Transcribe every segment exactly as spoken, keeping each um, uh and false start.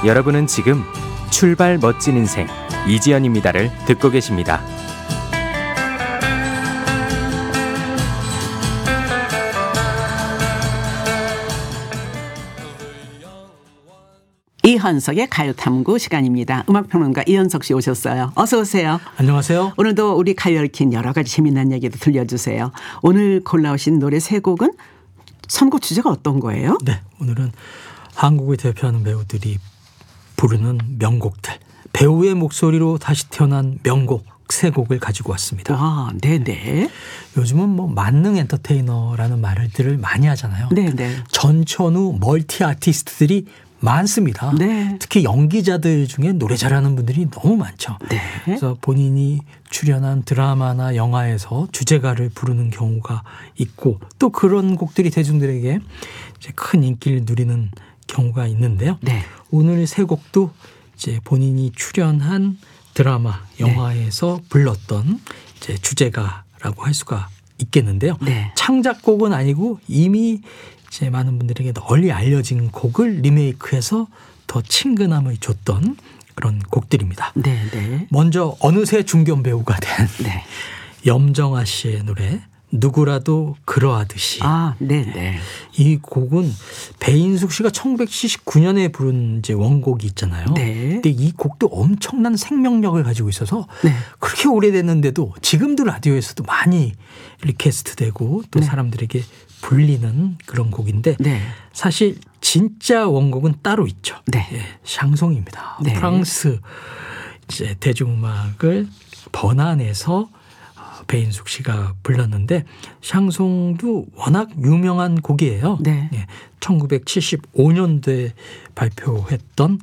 여러분은 지금 출발 멋진 인생 이지연입니다를 듣고 계십니다. 이현석의 가요탐구 시간입니다. 음악평론가 이현석 씨 오셨어요. 어서 오세요. 안녕하세요. 오늘도 우리 가요 얽힌 여러 가지 재미난 얘기도 들려주세요. 오늘 골라오신 노래 세 곡은 선곡 주제가 어떤 거예요? 네, 오늘은 한국을 대표하는 배우들이 부르는 명곡들, 배우의 목소리로 다시 태어난 명곡 세 곡을 가지고 왔습니다. 아, 네네. 요즘은 뭐 만능 엔터테이너라는 말들을 많이 하잖아요. 네네. 전천후 멀티 아티스트들이 많습니다. 네. 특히 연기자들 중에 노래 잘하는 분들이 너무 많죠. 네. 그래서 본인이 출연한 드라마나 영화에서 주제가를 부르는 경우가 있고 또 그런 곡들이 대중들에게 이제 큰 인기를 누리는 경우가 있는데요. 네. 오늘 세 곡도 이제 본인이 출연한 드라마, 영화에서 네. 불렀던 이제 주제가라고 할 수가 있겠는데요. 네. 창작곡은 아니고 이미 이제 많은 분들에게 널리 알려진 곡을 리메이크해서 더 친근함을 줬던 그런 곡들입니다. 네, 네. 먼저 어느새 중견 배우가 된 네. 염정아 씨의 노래 누구라도 그러하듯이. 아, 네, 네. 이 곡은 배인숙 씨가 천구백칠십구 년에 부른 이제 원곡이 있잖아요. 네. 근데 이 곡도 엄청난 생명력을 가지고 있어서 네. 그렇게 오래됐는데도 지금도 라디오에서도 많이 리퀘스트되고 또 네. 사람들에게 불리는 그런 곡인데 네. 사실 진짜 원곡은 따로 있죠. 네. 예, 샹송입니다. 네. 프랑스 이제 대중음악을 번안해서 배인숙 씨가 불렀는데 샹송도 워낙 유명한 곡이에요. 네. 예, 천구백칠십오 년도에 발표했던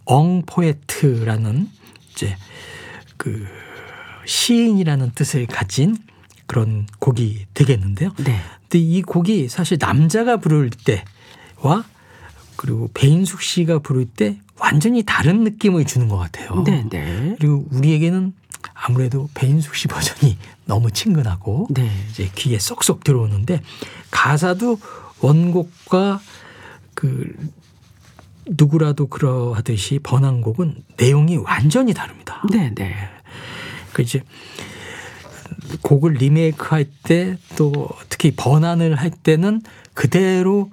엉포에트라는 이제 그 시인이라는 뜻을 가진 그런 곡이 되겠는데요. 네. 근데 이 곡이 사실 남자가 부를 때와 그리고 배인숙 씨가 부를 때 완전히 다른 느낌을 주는 것 같아요. 네, 네. 그리고 우리에게는 아무래도 배인숙 씨 버전이 너무 친근하고 네. 이제 귀에 쏙쏙 들어오는데 가사도 원곡과 그 누구라도 그러하듯이 번안곡은 내용이 완전히 다릅니다. 네, 네. 그 이제 곡을 리메이크할 때 또 특히 번안을 할 때는 그대로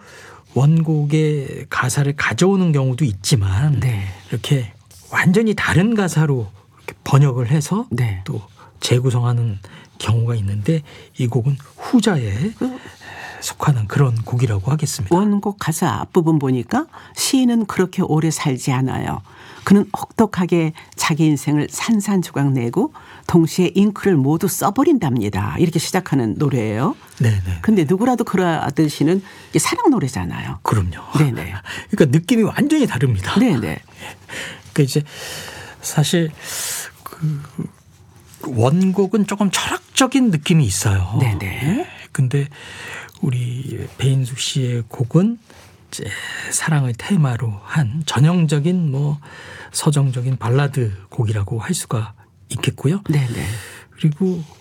원곡의 가사를 가져오는 경우도 있지만 네. 이렇게 완전히 다른 가사로 이렇게 번역을 해서 네. 또 재구성하는 경우가 있는데 이 곡은 후자에 속하는 그런 곡이라고 하겠습니다. 원곡 가사 앞부분 보니까 시인은 그렇게 오래 살지 않아요. 그는 혹독하게 자기 인생을 산산조각 내고 동시에 잉크를 모두 써버린답니다. 이렇게 시작하는 노래예요. 네네. 근데 누구라도 그러하듯이는 사랑 노래잖아요. 그럼요. 네네. 그러니까 느낌이 완전히 다릅니다. 네네. 그러니까 이제 사실 그 원곡은 조금 철학적인 느낌이 있어요. 네네. 근데 우리 배인숙 씨의 곡은 이제 사랑을 테마로 한 전형적인 뭐 서정적인 발라드 곡이라고 할 수가 있겠고요. 네네. 그리고